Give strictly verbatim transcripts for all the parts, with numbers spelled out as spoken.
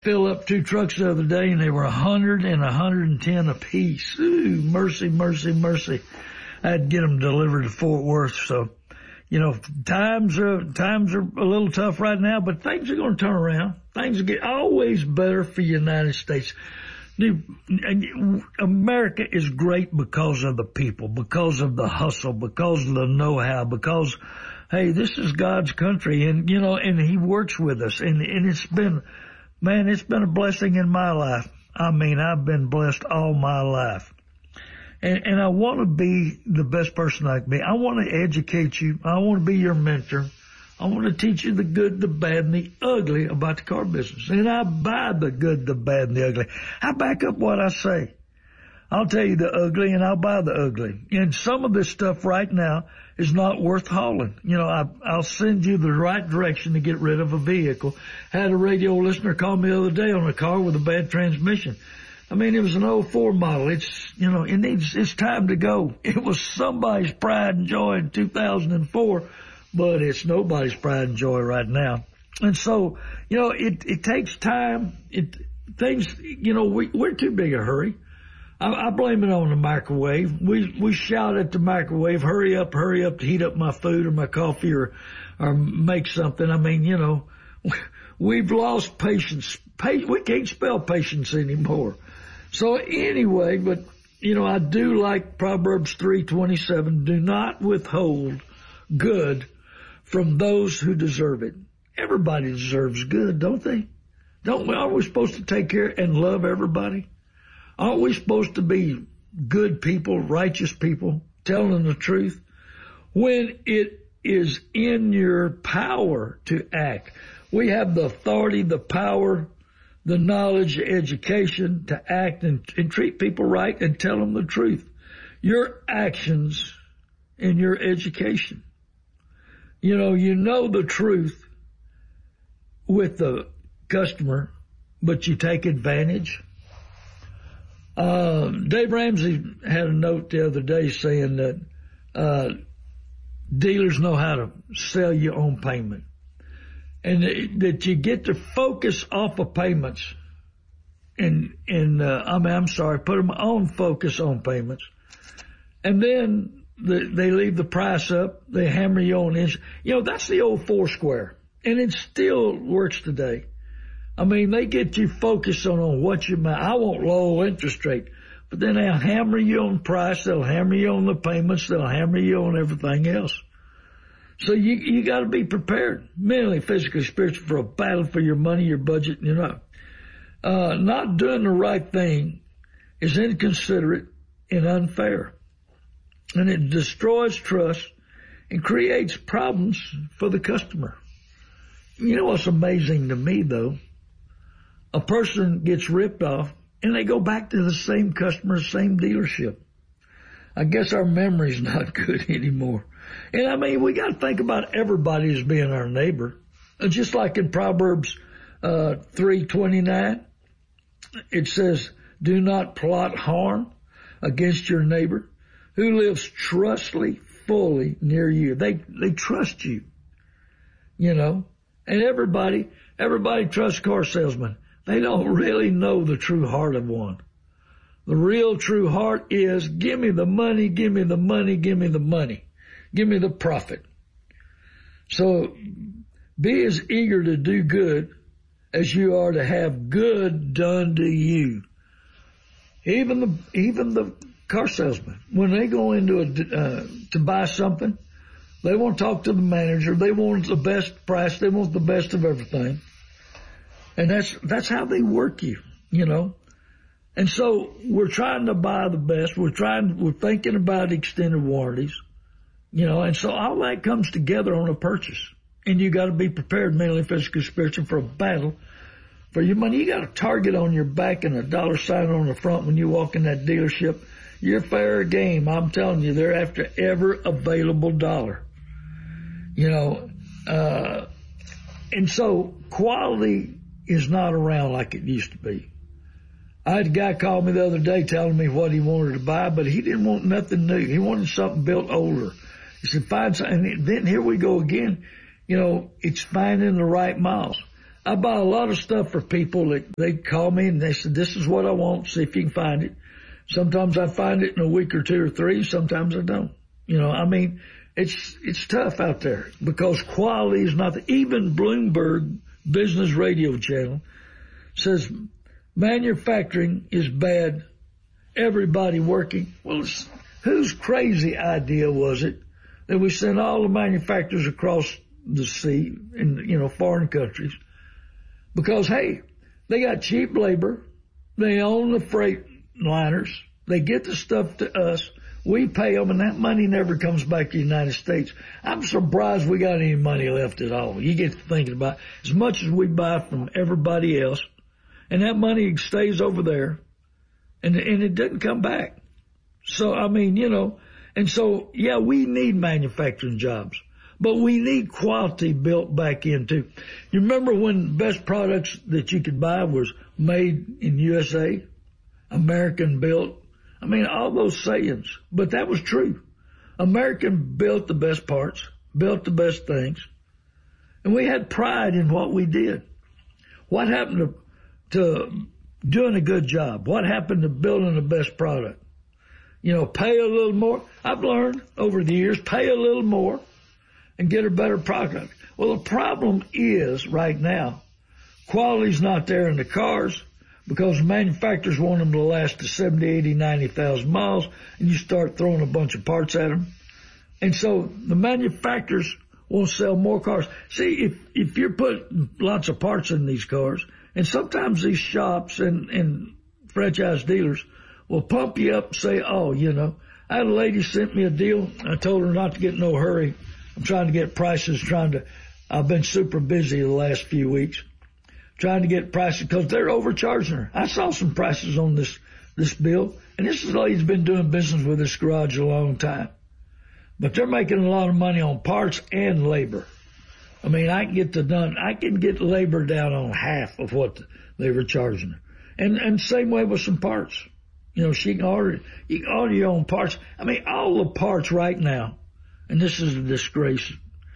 fill up two trucks the other day, and they were a hundred and a hundred and ten apiece. Ooh, mercy, mercy, mercy. I had to get them delivered to Fort Worth. So, you know, times are times are a little tough right now, but things are going to turn around. Things get always better for the United States. Dude, America is great because of the people, because of the hustle, because of the know-how, because, hey, this is God's country, and, you know, and He works with us, and, and it's been, man, it's been a blessing in my life. I mean, I've been blessed all my life. And, and I want to be the best person I can be. I want to educate you. I want to be your mentor. I want to teach you the good, the bad, and the ugly about the car business. And I buy the good, the bad, and the ugly. I back up what I say. I'll tell you the ugly, and I'll buy the ugly. And some of this stuff right now is not worth hauling. You know, I, I'll send you the right direction to get rid of a vehicle. I had a radio listener call me the other day on a car with a bad transmission. I mean, it was an oh four model. It's, you know, it needs, it's time to go. It was somebody's pride and joy in two thousand four. But it's nobody's pride and joy right now. And so, you know, it, it takes time. It, things, you know, we, we're too big a hurry. I, I blame it on the microwave. We, we shout at the microwave, hurry up, hurry up to heat up my food or my coffee or, or make something. I mean, you know, we've lost patience. Pa- we can't spell patience anymore. So anyway, but, you know, I do like Proverbs three twenty-seven, do not withhold good from those who deserve it. Everybody deserves good, don't they? Don't we? Aren't we supposed to take care and love everybody? Aren't we supposed to be good people, righteous people, telling the truth? When it is in your power to act, we have the authority, the power, the knowledge, the education to act and, and treat people right and tell them the truth. Your actions and your education. You know, you know the truth with the customer, but you take advantage. Uh, Dave Ramsey had a note the other day saying that uh, dealers know how to sell you on payment, and that you get to focus off of payments. And and uh, I mean, I'm sorry, put them on focus on payments, and then The, they leave the price up. They hammer you on this. You know, that's the old Foursquare, and it still works today. I mean, they get you focused on, on what you might. I want low interest rate, but then they'll hammer you on price. They'll hammer you on the payments. They'll hammer you on everything else. So you you got to be prepared, mentally, physically, spiritually, for a battle for your money, your budget. You know, uh, not doing the right thing is inconsiderate and unfair. And it destroys trust and creates problems for the customer. You know what's amazing to me, though? A person gets ripped off, and they go back to the same customer, same dealership. I guess our memory's not good anymore. And, I mean, we got to think about everybody as being our neighbor. Just like in Proverbs uh, three twenty-nine, it says, do not plot harm against your neighbor who lives trustfully, fully near you. They, they trust you, you know, and everybody, everybody trusts car salesmen. They don't really know the true heart of one. The real true heart is, give me the money, give me the money, give me the money, give me the profit. So be as eager to do good as you are to have good done to you. Even the, even the, car salesman, when they go into a, uh, to buy something, they want to talk to the manager. They want the best price. They want the best of everything. And that's, that's how they work you, you know. And so we're trying to buy the best. We're trying, we're thinking about extended warranties, you know, and so all that comes together on a purchase. And you got to be prepared mentally, physically, spiritually for a battle for your money. You got a target on your back and a dollar sign on the front when you walk in that dealership. You're fair game. I'm telling you, they're after every available dollar. You know, uh, and so quality is not around like it used to be. I had a guy call me the other day telling me what he wanted to buy, but he didn't want nothing new. He wanted something built older. He said, find something. And then here we go again. You know, it's finding the right miles. I buy a lot of stuff for people that they call me and they said, this is what I want. See if you can find it. Sometimes I find it in a week or two or three. Sometimes I don't. You know, I mean, it's, it's tough out there because quality is not, the, even Bloomberg Business Radio Channel says manufacturing is bad. Everybody working. Well, whose crazy idea was it that we sent all the manufacturers across the sea in, you know, foreign countries? Because, hey, they got cheap labor. They own the freight liners. They get the stuff to us. We pay them, and that money never comes back to the United States. I'm surprised we got any money left at all. You get to thinking about as much as we buy from everybody else, and that money stays over there, and, and it doesn't come back. So, I mean, you know, and so, yeah, we need manufacturing jobs, but we need quality built back into. You remember when best products that you could buy was made in U S A, American built? I mean, all those sayings, but that was true. American built the best parts, built the best things, and we had pride in what we did. What happened to, to doing a good job? What happened to building the best product? You know, pay a little more. I've learned over the years, pay a little more and get a better product. Well, the problem is right now, quality's not there in the cars because manufacturers want them to last to seventy, eighty, ninety thousand miles, and you start throwing a bunch of parts at them. And so the manufacturers will sell more cars. See, if, if you're putting lots of parts in these cars, and sometimes these shops and, and franchise dealers will pump you up and say, oh, you know, I had a lady sent me a deal. I told her not to get in no hurry. I'm trying to get prices, trying to, I've been super busy the last few weeks, trying to get prices because they're overcharging her. I saw some prices on this, this bill, and this lady's been doing business with this garage a long time. But they're making a lot of money on parts and labor. I mean, I can get the done, I can get labor down on half of what they were charging her. And, and same way with some parts. You know, she can order, you can order your own parts. I mean, all the parts right now, and this is a disgrace,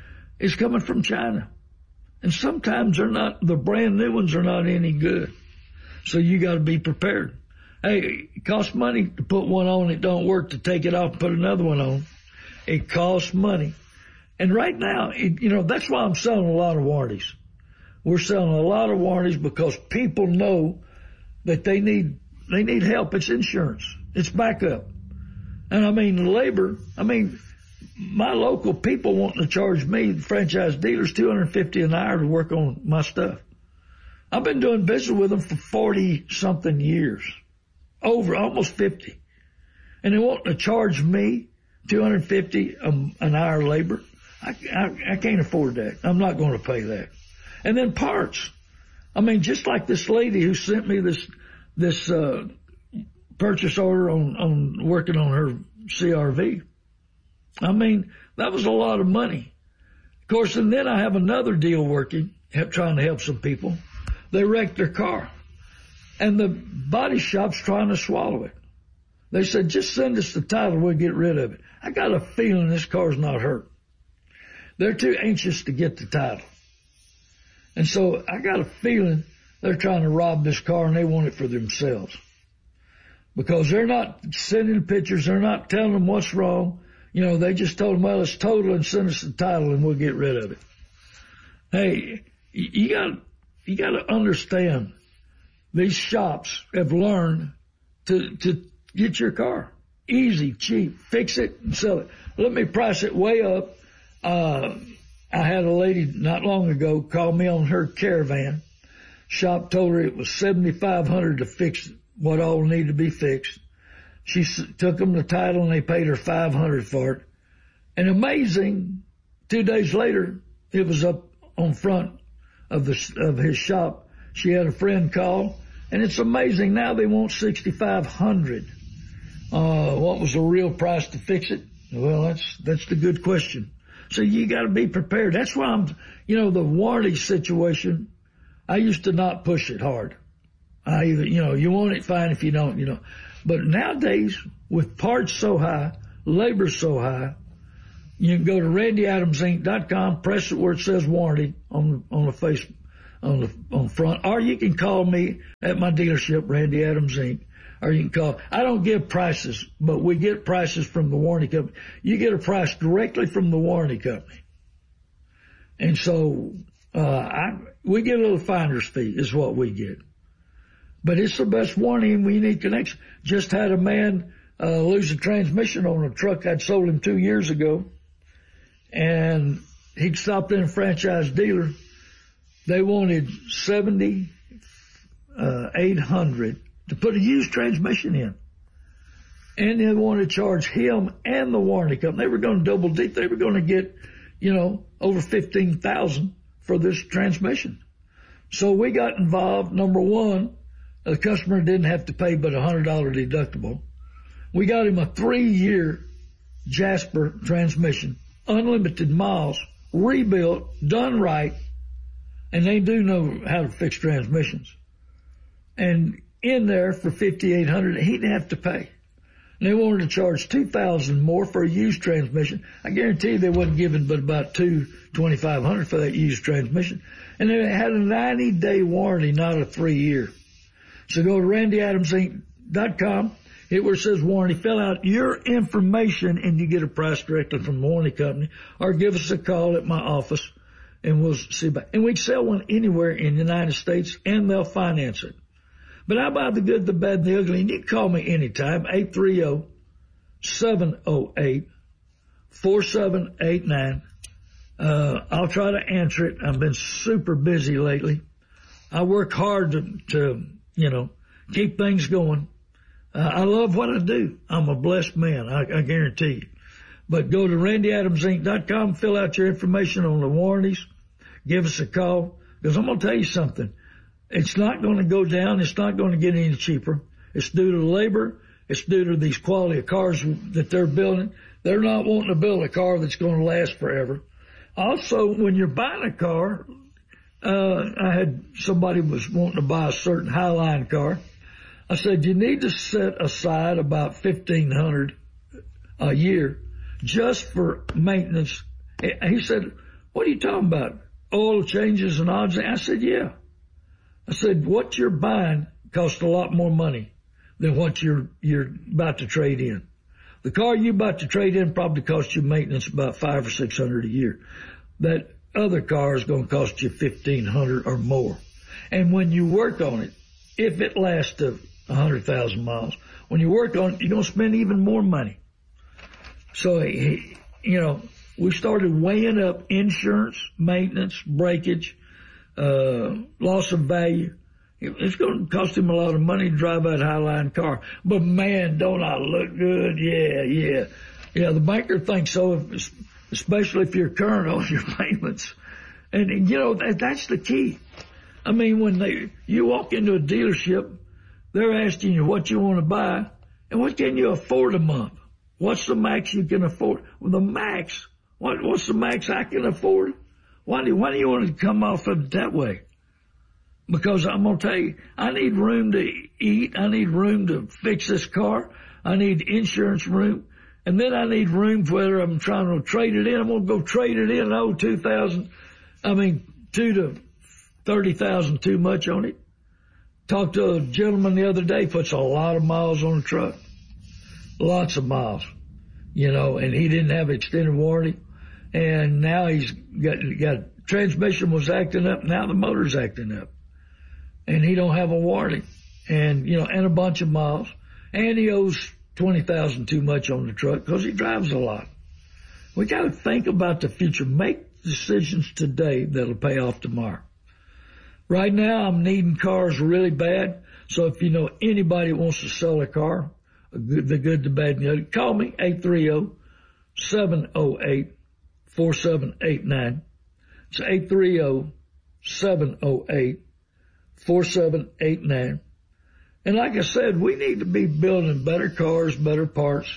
is coming from China. And sometimes they're not, the brand new ones are not any good. So you got to be prepared. Hey, it costs money to put one on, it don't work, to take it off and put another one on. It costs money. And right now, it, you know, that's why I'm selling a lot of warranties. We're selling a lot of warranties because people know that they need, they need help. It's insurance. It's backup. And I mean, labor, I mean, my local people wanting to charge me, franchise dealers, two hundred fifty dollars an hour to work on my stuff. I've been doing business with them for forty something years, over almost fifty. And they want to charge me two hundred fifty dollars an hour labor. I, I, I can't afford that. I'm not going to pay that. And then parts. I mean, just like this lady who sent me this, this, uh, purchase order on, on working on her C R V. I mean, that was a lot of money. Of course, and then I have another deal working, trying to help some people. They wrecked their car. And the body shop's trying to swallow it. They said, just send us the title, we'll get rid of it. I got a feeling this car's not hurt. They're too anxious to get the title. And so I got a feeling they're trying to rob this car and they want it for themselves. Because they're not sending pictures, they're not telling them what's wrong. You know, they just told them, well, it's total and send us the title and we'll get rid of it. Hey, you got, you got to understand these shops have learned to, to get your car easy, cheap, fix it and sell it. Let me price it way up. Uh, I had a lady not long ago call me on her Caravan. Shop told her it was seventy-five hundred dollars to fix what all needed to be fixed. She took them the title and they paid her five hundred dollars for it. And amazing, two days later, it was up on front of the, of his shop. She had a friend call and it's amazing. Now they want sixty-five hundred dollars. Uh, what was the real price to fix it? Well, that's, that's the good question. So you got to be prepared. That's why I'm, you know, the warranty situation, I used to not push it hard. I either, you know, you want it, fine. If you don't, you know. But nowadays, with parts so high, labor so high, you can go to randy adams inc dot com, press it where it says warranty on, on the face, on the on front, or you can call me at my dealership, Randy Adams Incorporated, or you can call. I don't give prices, but we get prices from the warranty company. You get a price directly from the warranty company, and so uh, I we get a little finder's fee is what we get, but it's the best warranty, and we need connection. Just had a man uh, lose a transmission on a truck I'd sold him two years ago, and he'd stopped in a franchise dealer. They wanted seventy eight hundred to put a used transmission in, and they wanted to charge him and the warranty company. They were going to double dip. They were going to get, you know, over fifteen thousand for this transmission. So we got involved. Number one, the customer didn't have to pay but a hundred dollar deductible. We got him a three year Jasper transmission, unlimited miles, rebuilt, done right. And they do know how to fix transmissions. And in there for fifty-eight hundred dollars, he didn't have to pay. And they wanted to charge two thousand dollars more for a used transmission. I guarantee you they wasn't giving but about two twenty-five hundred dollars for that used transmission. And they had a ninety day warranty, not a three year. So go to Randy Adams Inc dot com. It where it says warranty, fill out your information and you get a price directly from the warranty company, or give us a call at my office. And we'll see about, and we sell one anywhere in the United States, and they'll finance it. But I buy the good, the bad, and the ugly, and you can call me anytime, eight three zero, seven zero eight, four seven eight nine. Uh, I'll try to answer it. I've been super busy lately. I work hard to, to you know, keep things going. Uh, I love what I do. I'm a blessed man, I, I guarantee you. But go to Randy Adams Inc dot com, fill out your information on the warranties, give us a call, because I'm going to tell you something. It's not going to go down. It's not going to get any cheaper. It's due to labor. It's due to these quality of cars that they're building. They're not wanting to build a car that's going to last forever. Also, when you're buying a car, uh, I had somebody was wanting to buy a certain Highline car. I said, you need to set aside about fifteen hundred dollars a year just for maintenance. He said, what are you talking about? Oil changes and odds? I said, yeah. I said, what you're buying costs a lot more money than what you're, you're about to trade in. The car you about to trade in probably costs you maintenance about five or six hundred a year. That other car is going to cost you fifteen hundred or more. And when you work on it, if it lasts to a hundred thousand miles, when you work on it, you're going to spend even more money. So, you know, we started weighing up insurance, maintenance, breakage, uh, loss of value. It's going to cost him a lot of money to drive that Highline car. But man, don't I look good? Yeah, yeah. Yeah, the banker thinks so, especially if you're current on your payments. And, you know, that, that's the key. I mean, when they, you walk into a dealership, they're asking you what you want to buy and what can you afford a month? What's the max you can afford? Well, the max. What, what's the max I can afford? Why do, why do you want to come off of it that way? Because I'm going to tell you, I need room to eat. I need room to fix this car. I need insurance room. And then I need room for whether I'm trying to trade it in. I'm going to go trade it in. Oh, two thousand. I mean, two to thirty thousand too much on it. Talked to a gentleman the other day, puts a lot of miles on the truck. Lots of miles, you know, and he didn't have extended warranty. And now he's got, got transmission was acting up. Now the motor's acting up. And he don't have a warranty. And, you know, and a bunch of miles. And he owes twenty thousand too much on the truck because he drives a lot. We got to think about the future. Make decisions today that'll pay off tomorrow. Right now, I'm needing cars really bad. So if you know anybody that wants to sell a car, the good, the bad, and the ugly, call me, eight three zero, seven zero eight, four seven eight nine. It's eight three zero, seven zero eight, four seven eight nine. And like I said, we need to be building better cars, better parts.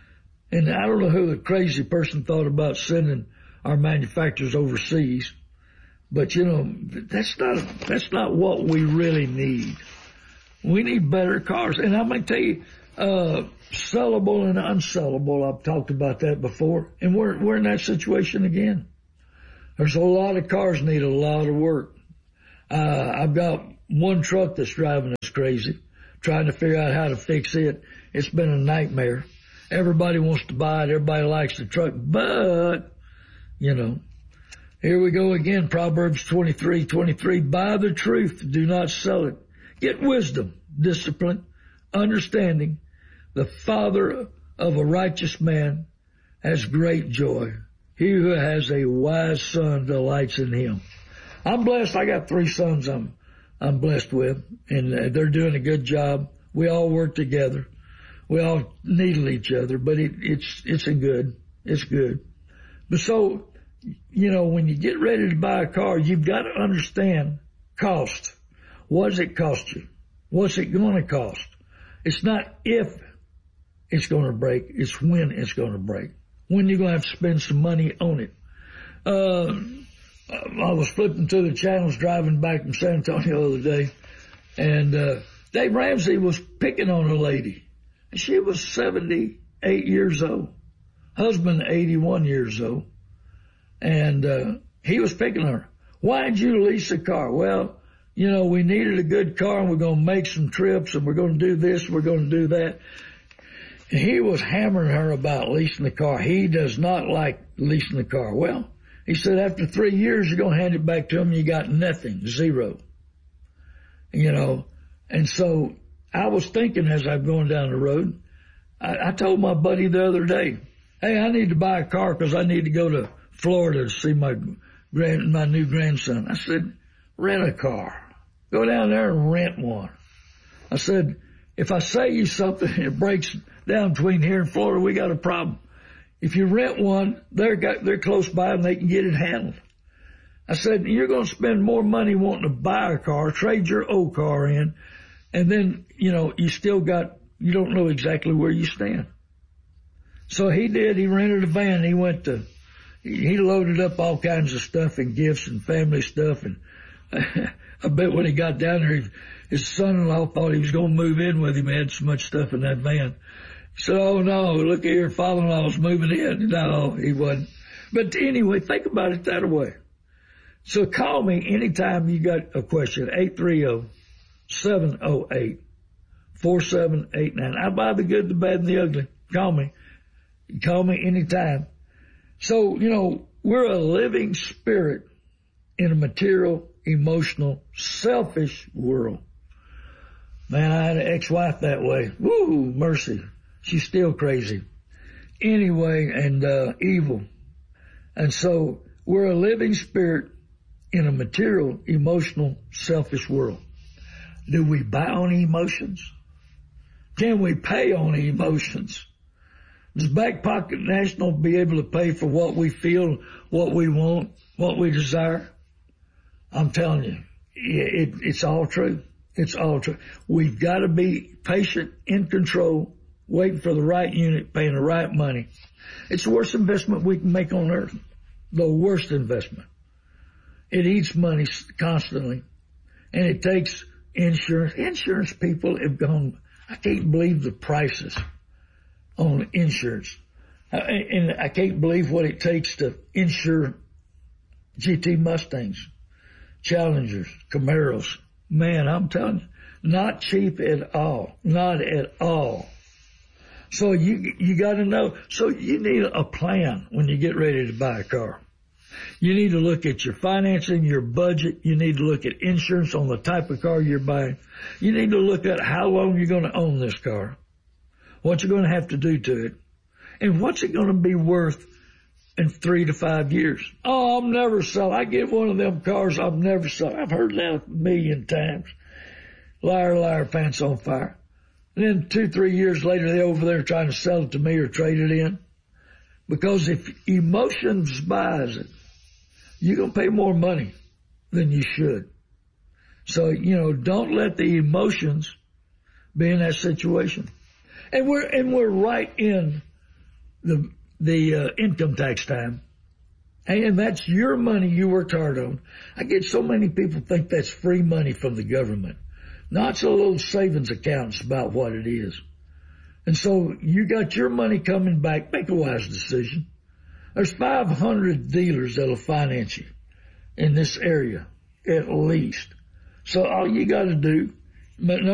And I don't know who the crazy person thought about sending our manufacturers overseas. But, you know, that's not, that's not what we really need. We need better cars. And I'm going to tell you, uh, sellable and unsellable, I've talked about that before. And we're, we're in that situation again. There's a lot of cars need a lot of work. Uh, I've got one truck that's driving us crazy, trying to figure out how to fix it. It's been a nightmare. Everybody wants to buy it. Everybody likes the truck, but, you know, here we go again. Proverbs twenty-three twenty-three. Buy the truth. Do not sell it. Get wisdom, discipline, understanding. The father of a righteous man has great joy. He who has a wise son delights in him. I'm blessed. I got three sons I'm, I'm blessed with, and they're doing a good job. We all work together. We all needle each other, but it, it's, it's a good, it's good. But so, you know, when you get ready to buy a car, you've got to understand cost. What does it cost you? What's it going to cost? It's not if it's going to break. It's when it's going to break. When you're going to have to spend some money on it. Uh, I was flipping through the channels driving back from San Antonio the other day, and uh, Dave Ramsey was picking on a lady. She was seventy-eight years old. Husband eighty-one years old. And uh, he was picking on her. Why'd you lease a car? Well, you know, we needed a good car, and we're going to make some trips, and we're going to do this, we're going to do that. And he was hammering her about leasing the car. He does not like leasing the car. Well, he said after three years, you're going to hand it back to him, you got nothing, zero. You know, and so I was thinking as I'm going down the road, I, I told my buddy the other day, hey, I need to buy a car because I need to go to Florida to see my grand, my new grandson. I said, rent a car. Go down there and rent one. I said, if I say you something and it breaks down between here and Florida, we got a problem. If you rent one, they're got, they're close by and they can get it handled. I said, you're going to spend more money wanting to buy a car, trade your old car in, and then, you know, you still got, you don't know exactly where you stand. So he did. He rented a van. He went to, he loaded up all kinds of stuff and gifts and family stuff. And I bet when he got down there, his son-in-law thought he was going to move in with him. He had so much stuff in that van. He said, oh no, look here, father-in-law's moving in. No, he wasn't. But anyway, think about it that way. So call me anytime you got a question, eight three zero, seven zero eight, four seven eight nine. I buy the good, the bad, and the ugly. Call me. Call me anytime. So, you know, we're a living spirit in a material, emotional, selfish world. Man, I had an ex-wife that way. Woo, mercy. She's still crazy. Anyway, and uh evil. And so we're a living spirit in a material, emotional, selfish world. Do we buy on emotions? Can we pay on emotions? Does Back Pocket National be able to pay for what we feel, what we want, what we desire? I'm telling you, it, it's all true. It's all true. We've got to be patient, in control, waiting for the right unit, paying the right money. It's the worst investment we can make on earth. The worst investment. It eats money constantly, and it takes insurance. Insurance people have gone, I can't believe the prices on insurance. And I can't believe what it takes to insure G T Mustangs, Challengers, Camaros. Man, I'm telling you, not cheap at all. Not at all. So you, you gotta know. So you need a plan when you get ready to buy a car. You need to look at your financing, your budget. You need to look at insurance on the type of car you're buying. You need to look at how long you're going to own this car, what you're going to have to do to it, and what's it going to be worth in three to five years. Oh, I'm never selling. I get one of them cars, I'm never selling. I've heard that a million times. Liar, liar, pants on fire. And then two, three years later, they're over there trying to sell it to me or trade it in. Because if emotions buys it, you're going to pay more money than you should. So, you know, don't let the emotions be in that situation. And we're, and we're right in the, the, uh, income tax time. And that's your money you worked hard on. I get so many people think that's free money from the government. No, it's a little savings account. It's about what it is. And so you got your money coming back. Make a wise decision. There's five hundred dealers that'll finance you in this area, at least. So all you got to do, number